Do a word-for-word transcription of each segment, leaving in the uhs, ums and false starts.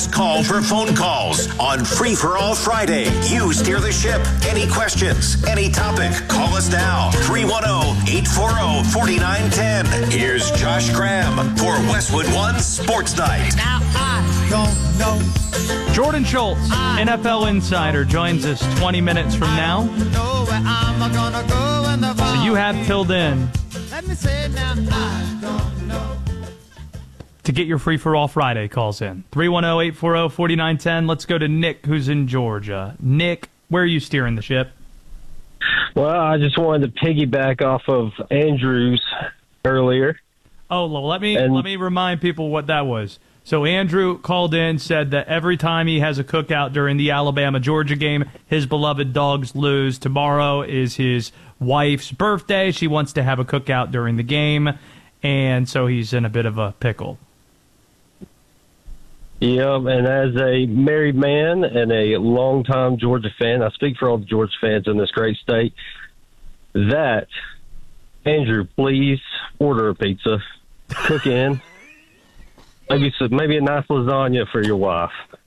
Call for phone calls on Free for All Friday. You steer the ship. Any questions, any topic, call us now. three one zero, eight four zero, four nine one zero. Here's Josh Graham for Westwood One Sports Night. Now I don't know. Jordan Schultz, N F L Insider, joins us twenty minutes from now. So you have till then to get your Free for All Friday calls in. three one zero, eight four zero, four nine one zero. Let's go to Nick, who's in Georgia. Nick, where are you steering the ship? Well, I just wanted to piggyback off of Andrew's earlier. Oh, well, let me and, let me remind people what that was. So Andrew called in, said that every time he has a cookout during the Alabama-Georgia game, his beloved dogs lose. Tomorrow is his wife's birthday. She wants to have a cookout during the game, and so he's in a bit of a pickle. Yep, and as a married man and a longtime Georgia fan, I speak for all the Georgia fans in this great state, that, Andrew, please order a pizza, cook in, maybe some, maybe a nice lasagna for your wife.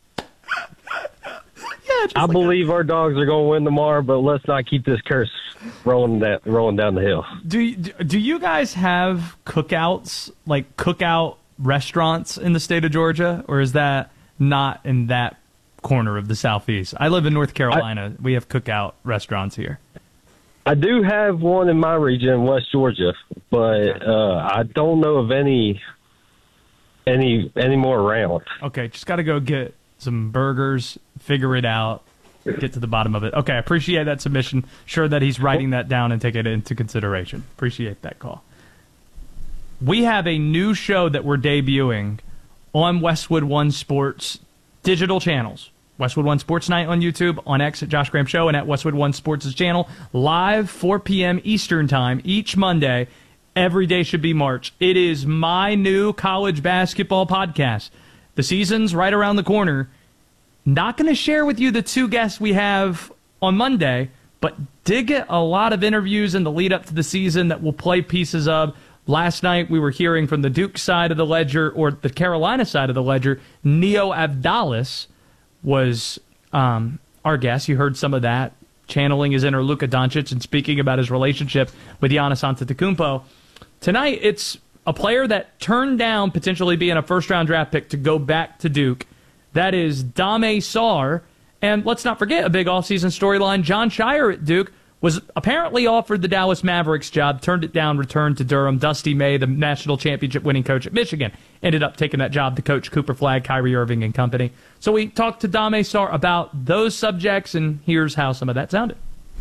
Yeah, I like believe a- our dogs are going to win tomorrow, but let's not keep this curse rolling down, rolling down the hill. Do, do you guys have cookouts, like cookout restaurants in the state of Georgia, or is that not in that corner of the Southeast? I live in North Carolina. I, we have cookout restaurants here. I do have one in my region, West Georgia, but uh, I don't know of any any any more around. Okay, just got to go get some burgers, figure it out, get to the bottom of it. Okay, I appreciate that submission. Sure that he's writing that down and taking it into consideration. Appreciate that call. We have a new show that we're debuting on Westwood One Sports digital channels. Westwood One Sports Night on YouTube, on X at Josh Graham Show, and at Westwood One Sports' channel, live four p.m. Eastern Time each Monday. Every day should be March. It is my new college basketball podcast. The season's right around the corner. Not going to share with you the two guests we have on Monday, but did get a lot of interviews in the lead up to the season that we'll play pieces of. Last night, we were hearing from the Duke side of the ledger, or the Carolina side of the ledger. Neo Avdalis was um, our guest. You heard some of that, channeling his inner Luka Doncic and speaking about his relationship with Giannis Antetokounmpo. Tonight, it's a player that turned down potentially being a first-round draft pick to go back to Duke. That is Dame Sarr. And let's not forget a big offseason storyline. Jon Scheyer at Duke was apparently offered the Dallas Mavericks job, turned it down, returned to Durham. Dusty May, the national championship winning coach at Michigan, ended up taking that job to coach Cooper Flagg, Kyrie Irving, and company. So we talked to Dame Sarr about those subjects, and here's how some of that sounded.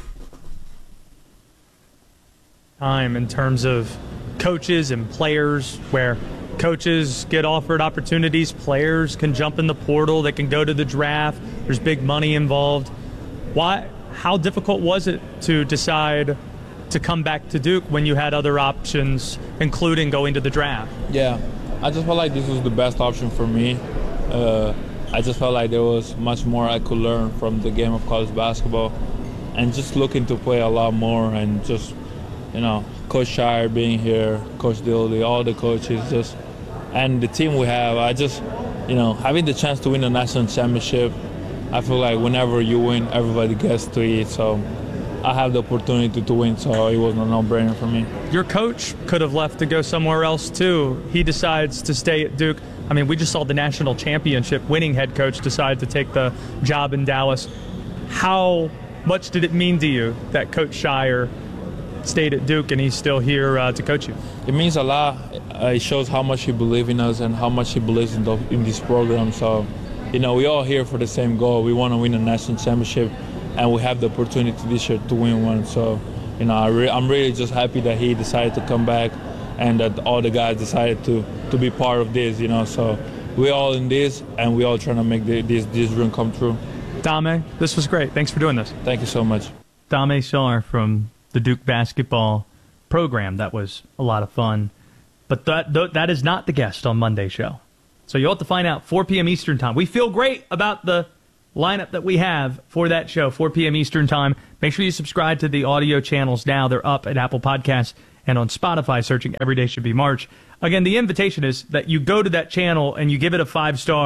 Time in terms of coaches and players, where coaches get offered opportunities, players can jump in the portal, they can go to the draft, there's big money involved. Why? How difficult was it to decide to come back to Duke when you had other options, including going to the draft? Yeah, I just felt like this was the best option for me. Uh, I just felt like there was much more I could learn from the game of college basketball, and just looking to play a lot more, and just, you know, Coach Scheyer being here, Coach Dildy, all the coaches, just, and the team we have. I just, you know, having the chance to win a national championship, I feel like whenever you win, everybody gets to eat. So I have the opportunity to win, so it was a no-brainer for me. Your coach could have left to go somewhere else, too. He decides to stay at Duke. I mean, we just saw the national championship winning head coach decide to take the job in Dallas. How much did it mean to you that Coach Scheyer stayed at Duke and he's still here uh, to coach you? It means a lot. Uh, it shows how much he believes in us and how much he believes in, the, in this program. So, you know, we're all here for the same goal. We want to win a national championship, and we have the opportunity this year to win one. So, you know, I re- I'm really just happy that he decided to come back and that all the guys decided to, to be part of this, you know. So we're all in this, and we're all trying to make the, this, this dream come true. Dame, this was great. Thanks for doing this. Thank you so much. Dame Sarr from the Duke basketball program. That was a lot of fun. But that that is not the guest on Monday's show. So you'll have to find out four p.m. Eastern Time. We feel great about the lineup that we have for that show, four p.m. Eastern Time. Make sure you subscribe to the audio channels now. They're up at Apple Podcasts and on Spotify, searching Every Day Should Be March. Again, the invitation is that you go to that channel and you give it a five-star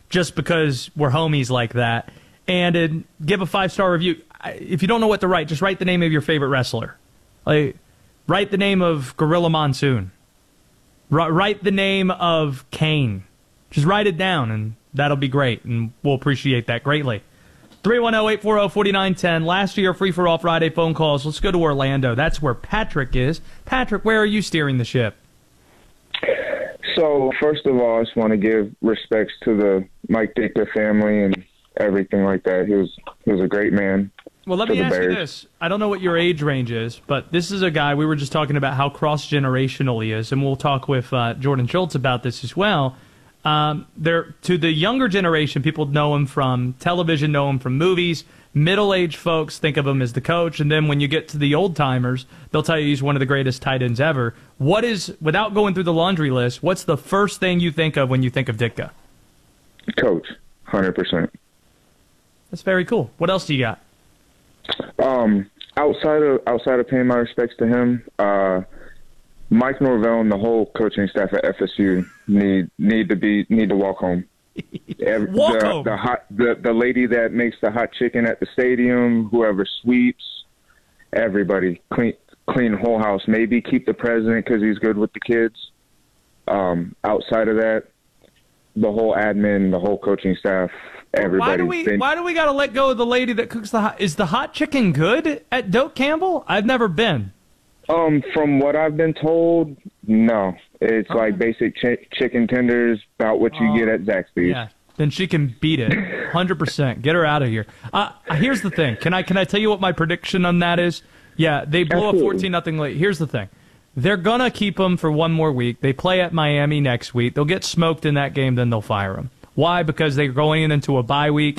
just because we're homies like that. And uh, give a five-star review. If you don't know what to write, just write the name of your favorite wrestler. Like, write the name of Gorilla Monsoon. R- write the name of Kane. Just write it down, and that'll be great, and we'll appreciate that greatly. three one zero, eight four zero, four nine one zero. Last year, Free for All Friday phone calls. Let's go to Orlando. That's where Patrick is. Patrick, where are you steering the ship? So, first of all, I just want to give respects to the Mike Ditka family and everything like that. He was he was a great man. Well, let me ask you this. I don't know what your age range is, but this is a guy, we were just talking about how cross-generational he is, and we'll talk with uh, Jordan Schultz about this as well. Um, there, to the younger generation, people know him from television, know him from movies. Middle-aged folks think of him as the coach, and then when you get to the old-timers, they'll tell you he's one of the greatest tight ends ever. What is, without going through the laundry list, what's the first thing you think of when you think of Ditka? Coach, one hundred percent. That's very cool. What else do you got? Um, outside of outside of paying my respects to him, uh, Mike Norvell and the whole coaching staff at F S U need need to be need to walk home. Every, walk the, home. The hot the the lady that makes the hot chicken at the stadium, whoever sweeps, everybody clean clean the whole house. Maybe keep the president because he's good with the kids. Um, outside of that, the whole admin, the whole coaching staff. Everybody. Why do we been, Why do we got to let go of the lady that cooks the hot? Is the hot chicken good at Doak Campbell? I've never been. Um, from what I've been told, no. It's Okay. like basic ch- chicken tenders, about what you Oh, get at Zaxby's. Yeah, then she can beat it, one hundred percent. Get her out of here. Uh, here's the thing. Can I Can I tell you what my prediction on that is? Yeah, they blow Absolutely. a fourteen nothing lead. Here's the thing. They're gonna keep him for one more week. They play at Miami next week. They'll get smoked in that game, then they'll fire him. Why? Because they're going into a bye week,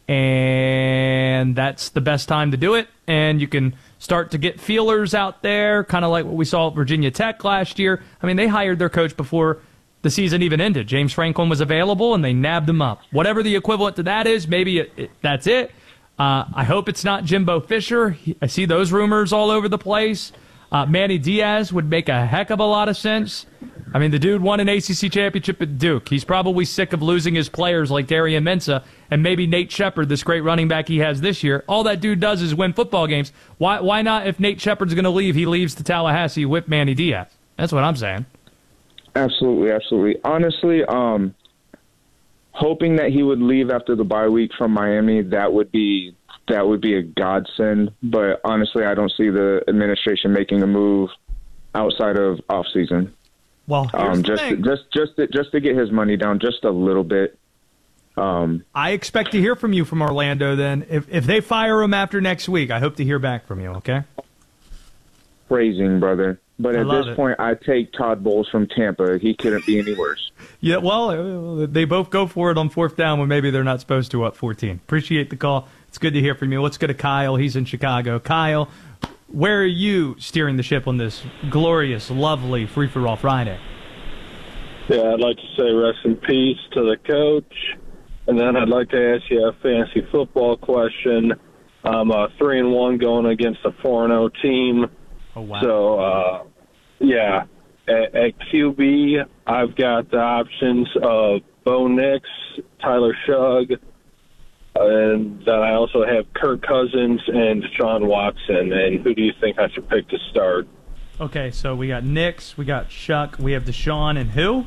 and that's the best time to do it. And you can start to get feelers out there, kind of like what we saw at Virginia Tech last year. I mean, they hired their coach before the season even ended. James Franklin was available, and they nabbed him up. Whatever the equivalent to that is, maybe it, it, that's it. Uh, I hope it's not Jimbo Fisher. He, I see those rumors all over the place. Uh, Manny Diaz would make a heck of a lot of sense. I mean, the dude won an A C C championship at Duke. He's probably sick of losing his players like Darian Mensah and maybe Nate Shepard, this great running back he has this year. All that dude does is win football games. Why Why not, if Nate Shepard's going to leave, he leaves to Tallahassee with Manny Diaz? That's what I'm saying. Absolutely, absolutely. Honestly, um, hoping that he would leave after the bye week from Miami, that would be that would be a godsend. But honestly, I don't see the administration making a move outside of off season. Well, here's Um, the just thing. just just to, just to get his money down just a little bit. Um, I expect to hear from you from Orlando then. If if they fire him after next week, I hope to hear back from you, okay? praising, brother. But I at love this it. point, I take Todd Bowles from Tampa. He couldn't be any worse. Yeah, well, uh, they both go for it on fourth down when maybe they're not supposed to up fourteen. Appreciate the call. It's good to hear from you. Let's go to Kyle. He's in Chicago. Kyle, where are you steering the ship on this glorious, lovely Free-for-All Friday? Yeah, I'd like to say rest in peace to the coach. And then I'd like to ask you a fantasy football question. I'm uh, three and one going against a four and zero team. Oh, wow. So, uh, yeah, at, at Q B, I've got the options of Bo Nix, Tyler Shugg, and then I also have Kirk Cousins and Deshaun Watson. And who do you think I should pick to start? Okay, so we got Nix, we got Shuck, we have Deshaun, and who?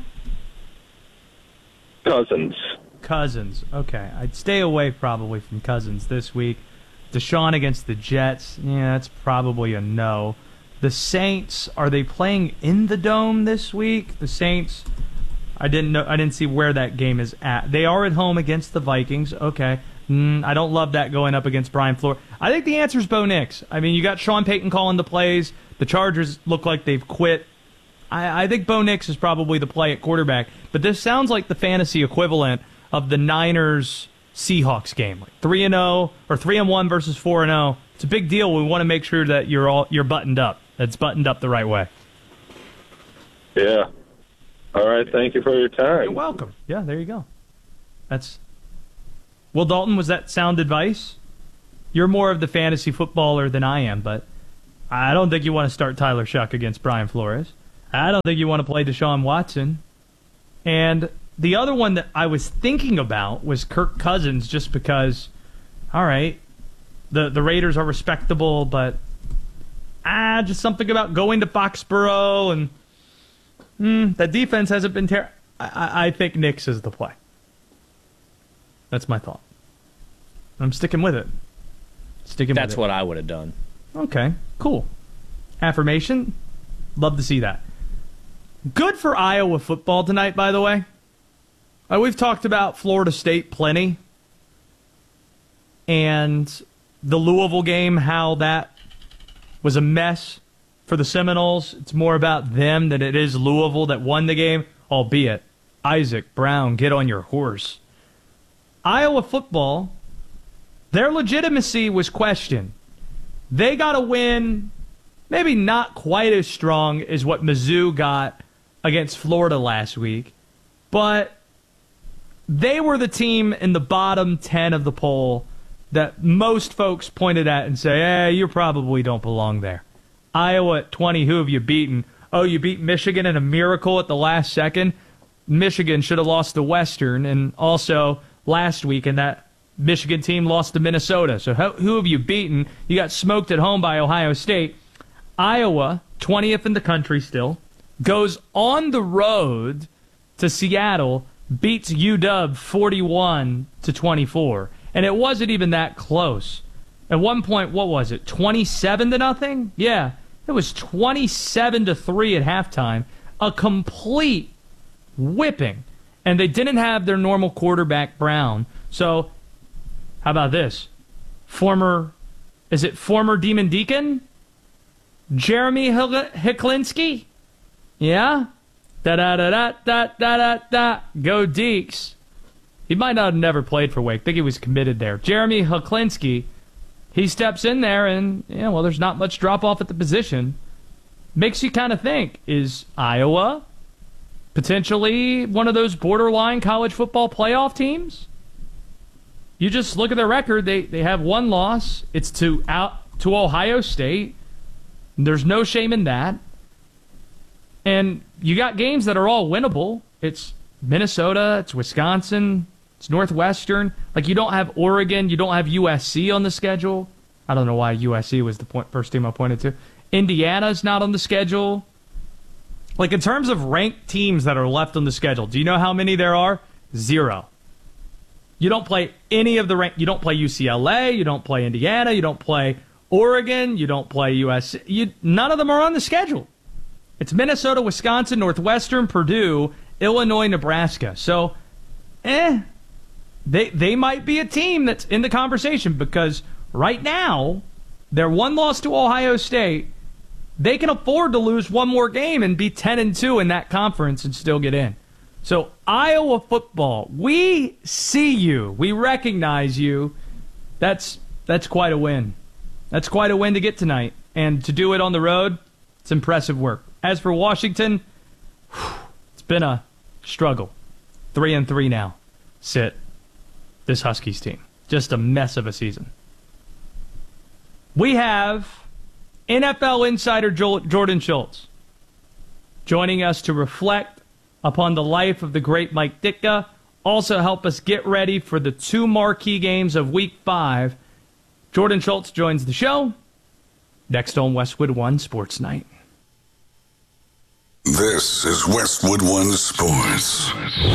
Cousins. Cousins. Okay, I'd stay away probably from Cousins this week. Deshaun against the Jets, yeah, that's probably a no. The Saints, are they playing in the Dome this week? The Saints, I didn't know. I didn't see where that game is at. They are at home against the Vikings. Okay, mm, I don't love that going up against Brian Flores. I think the answer is Bo Nix. I mean, you got Sean Payton calling the plays. The Chargers look like they've quit. I, I think Bo Nix is probably the play at quarterback. But this sounds like the fantasy equivalent of the Niners Seahawks game, like three and zero or three and one versus four and zero. It's a big deal. We want to make sure that you're all you're buttoned up. That's buttoned up the right way. Yeah. All right, thank you for your time. You're welcome. Yeah, there you go. That's Will Dalton. Was that sound advice? You're more of the fantasy footballer than I am, but I don't think you want to start Tyler Shuck against Brian Flores. I don't think you want to play Deshaun Watson. And the other one that I was thinking about was Kirk Cousins, just because, all right, the, the Raiders are respectable, but ah, just something about going to Foxborough, and mm, that defense hasn't been terrible. I, I think Nix is the play. That's my thought. I'm sticking with it. Sticking That's with it. what I would have done. Okay, cool. Affirmation. Love to see that. Good for Iowa football tonight, by the way. Uh, we've talked about Florida State plenty. And the Louisville game, how that was a mess for the Seminoles. It's more about them than it is Louisville that won the game, albeit Isaac Brown, get on your horse. Iowa football, their legitimacy was questioned. They got a win, maybe not quite as strong as what Mizzou got against Florida last week, but they were the team in the bottom ten of the poll that most folks pointed at and say, eh, you probably don't belong there. Iowa at twenty, who have you beaten? Oh, you beat Michigan in a miracle at the last second? Michigan should have lost to Western, and also last week in that Michigan team lost to Minnesota. So who have you beaten? You got smoked at home by Ohio State. Iowa, twentieth in the country still, goes on the road to Seattle, beats U W forty-one to twenty-four. And it wasn't even that close. At one point, what was it, twenty-seven to nothing? Yeah, it was twenty-seven to three at halftime. A complete whipping. And they didn't have their normal quarterback, Brown. So, how about this? Former, is it former Demon Deacon? Jeremy Hiklinski? Yeah? Da-da-da-da-da-da-da-da. Go Deeks. He might not have never played for Wake. I think he was committed there. Jeremy Hiklinski, he steps in there and, yeah, well, there's not much drop-off at the position. Makes you kind of think, is Iowa potentially one of those borderline college football playoff teams? You just look at their record. They they have one loss. It's to out to Ohio State. There's no shame in that. And you got games that are all winnable. It's Minnesota. It's Wisconsin. It's Northwestern. Like, you don't have Oregon. You don't have U S C on the schedule. I don't know why U S C was the point, first team I pointed to. Indiana's not on the schedule. Like, in terms of ranked teams that are left on the schedule, do you know how many there are? Zero. You don't play any of the rank. You don't play U C L A. You don't play Indiana. You don't play Oregon. You don't play U S C. You, none of them are on the schedule. It's Minnesota, Wisconsin, Northwestern, Purdue, Illinois, Nebraska. So, eh, they they might be a team that's in the conversation, because right now, their one loss to Ohio State, they can afford to lose one more game and be ten and two in that conference and still get in. So, Iowa football, we see you. We recognize you. That's that's quite a win. That's quite a win to get tonight. And to do it on the road, it's impressive work. As for Washington, it's been a struggle. Three and three now. Sit. This Huskies team. Just a mess of a season. We have N F L insider Jordan Schultz joining us to reflect upon the life of the great Mike Ditka. Also help us get ready for the two marquee games of week five. Jordan Schultz joins the show next on Westwood One Sports Night. This is Westwood One Sports.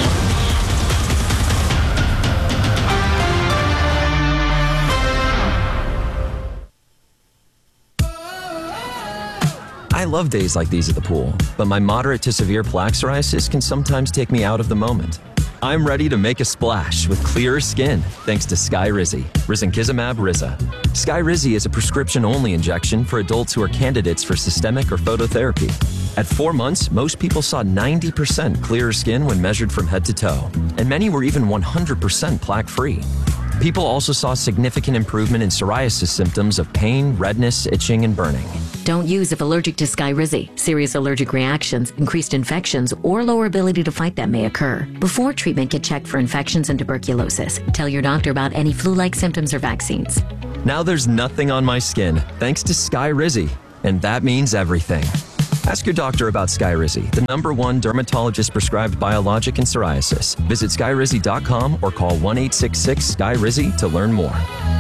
I love days like these at the pool, but my moderate to severe plaque psoriasis can sometimes take me out of the moment. I'm ready to make a splash with clearer skin thanks to Skyrizi, risankizumab Riza. Skyrizi is a prescription-only injection for adults who are candidates for systemic or phototherapy. At four months, most people saw ninety percent clearer skin when measured from head to toe, and many were even one hundred percent plaque-free. People also saw significant improvement in psoriasis symptoms of pain, redness, itching, and burning. Don't use if allergic to Skyrizi. Serious allergic reactions, increased infections, or lower ability to fight them may occur. Before treatment, get checked for infections and tuberculosis. Tell your doctor about any flu-like symptoms or vaccines. Now there's nothing on my skin thanks to Skyrizi, and that means everything. Ask your doctor about Skyrizi, the number one dermatologist-prescribed biologic in psoriasis. Visit skyrizi dot com or call one eight six six S K Y R I Z I to learn more.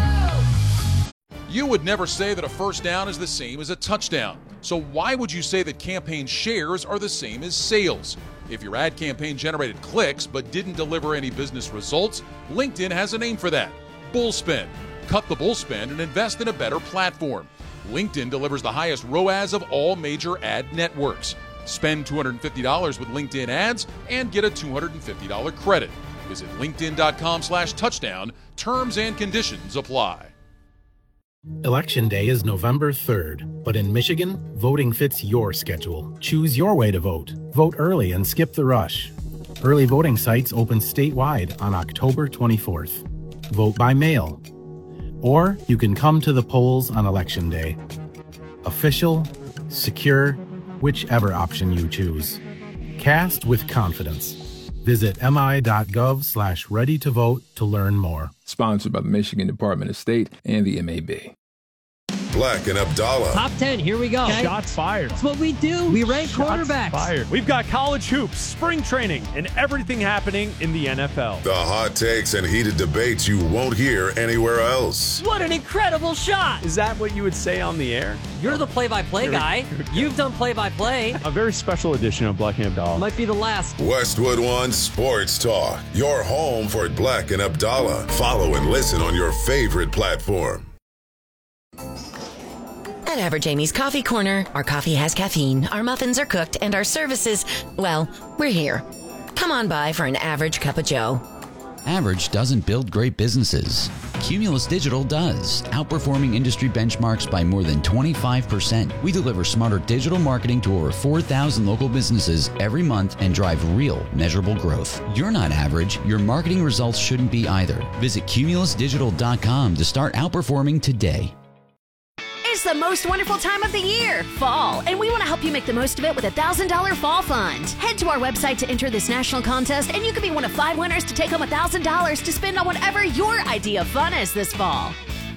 You would never say that a first down is the same as a touchdown. So why would you say that campaign shares are the same as sales? If your ad campaign generated clicks but didn't deliver any business results, LinkedIn has a name for that: Bullspend. Cut the bullspend and invest in a better platform. LinkedIn delivers the highest R O A S of all major ad networks. Spend two hundred fifty dollars with LinkedIn ads and get a two hundred fifty dollars credit. Visit linkedin dot com slash touchdown. Terms and conditions apply. Election Day is November third, but in Michigan, voting fits your schedule. Choose your way to vote. Vote early and skip the rush. Early voting sites open statewide on October twenty-fourth. Vote by mail. Or you can come to the polls on Election Day. Official, secure, whichever option you choose. Cast with confidence. Visit mi.gov slash ready to vote to learn more. Sponsored by the Michigan Department of State and the M A B. Black and Abdallah. Top ten, here we go. Okay. Shots fired. That's what we do. We rank Shots quarterbacks. Fired. We've got college hoops, spring training, and everything happening in the N F L. The hot takes and heated debates you won't hear anywhere else. What an incredible shot. Is that what you would say on the air? You're the play-by-play guy. You've done play-by-play. A very special edition of Black and Abdallah. Might be the last. Westwood One Sports Talk. Your home for Black and Abdallah. Follow and listen on your favorite platform. At Average Amy's Coffee Corner, our coffee has caffeine, our muffins are cooked, and our services, well, we're here. Come on by for an average cup of joe. Average doesn't build great businesses. Cumulus Digital does, outperforming industry benchmarks by more than twenty-five percent. We deliver smarter digital marketing to over four thousand local businesses every month and drive real, measurable growth. You're not average. Your marketing results shouldn't be either. Visit cumulus digital dot com to start outperforming today. It's the most wonderful time of the year, fall, and we want to help you make the most of it with a one thousand dollars Fall Fund. Head to our website to enter this national contest, and you could be one of five winners to take home one thousand dollars to spend on whatever your idea of fun is this fall.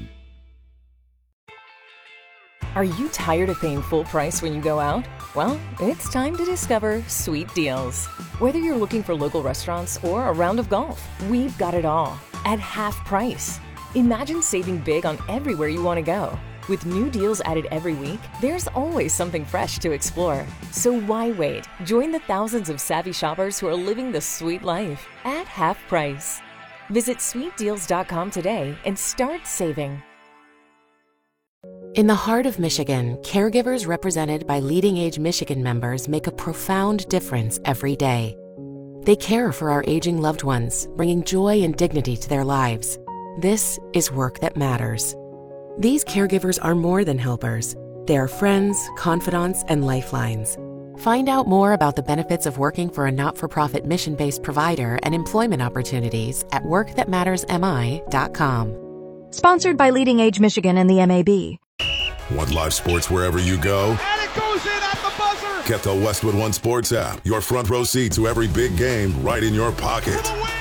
Are you tired of paying full price when you go out? Well, it's time to discover Sweet Deals. Whether you're looking for local restaurants or a round of golf, we've got it all at half price. Imagine saving big on everywhere you want to go. With new deals added every week, there's always something fresh to explore. So why wait? Join the thousands of savvy shoppers who are living the sweet life at half price. Visit sweet deals dot com today and start saving. In the heart of Michigan, caregivers represented by Leading Age Michigan members make a profound difference every day. They care for our aging loved ones, bringing joy and dignity to their lives. This is work that matters. These caregivers are more than helpers. They are friends, confidants, and lifelines. Find out more about the benefits of working for a not-for-profit mission-based provider and employment opportunities at work that matters m i dot com. Sponsored by Leading Age Michigan and the M A B. Want live sports wherever you go? And it goes in at the buzzer! Get the Westwood One Sports app. Your front row seat to every big game right in your pocket.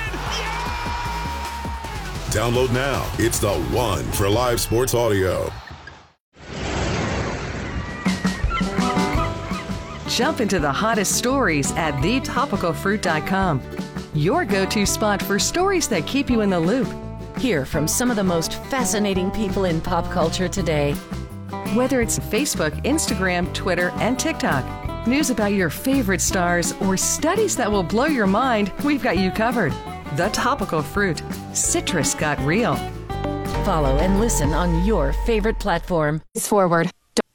Download now. It's the one for live sports audio. Jump into the hottest stories at the topical fruit dot com. Your go-to spot for stories that keep you in the loop. Hear from some of the most fascinating people in pop culture today. Whether it's Facebook, Instagram, Twitter, and TikTok, news about your favorite stars, or studies that will blow your mind, we've got you covered. The Topical Fruit. Citrus got real. Follow and listen on your favorite platform. It's forward.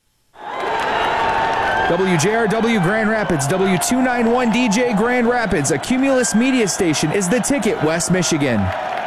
W J R W Grand Rapids, W two ninety-one D J Grand Rapids, a Cumulus media station, is the Ticket, West Michigan.